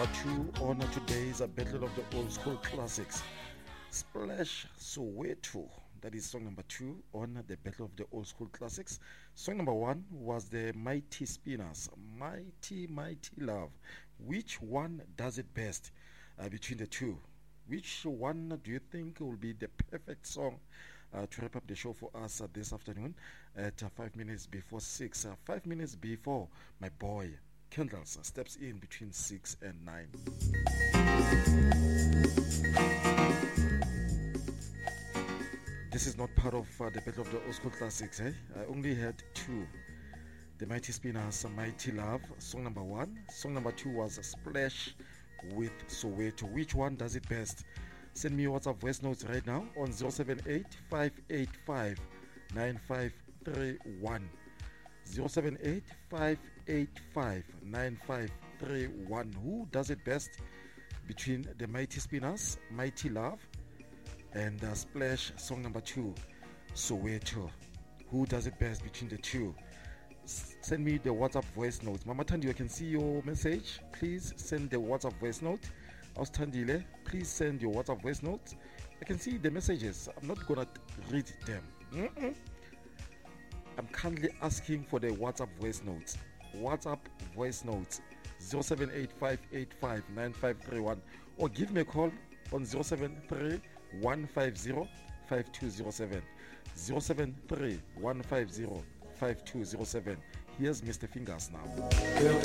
number 2 on today's Battle of the Old School Classics. Splash Soweto. That is song number 2 on the Battle of the Old School Classics. Song number 1 was the Mighty Spinners. Mighty, Mighty Love. Which one does it best between the two? Which one do you think will be the perfect song to wrap up the show for us this afternoon at 5 minutes before 6? 5 minutes before my boy Kendalls steps in between 6 and 9. This is not part of the Battle of the Old School Classics. I only had 2. The Mighty Spinners, Mighty Love, song number 1. Song number 2 was Splash with Soweto. Which one does it best? Send me your WhatsApp voice notes right now on 078-585-9531. 078-585-9531. Who does it best between the Mighty Spinners, Mighty Love, and Splash, song number 2, Soweto? Who does it best between the two? Send me the WhatsApp voice notes. Mama Tandi, I can see your message. Please send the WhatsApp voice note. Austandile, please send your WhatsApp voice notes. I can see the messages. I'm not gonna read them. I'm kindly asking for the WhatsApp voice notes. WhatsApp voice notes 078-585-9531, or give me a call on 073-150-5207. 073-150-5207. Here's Mr. Fingers now.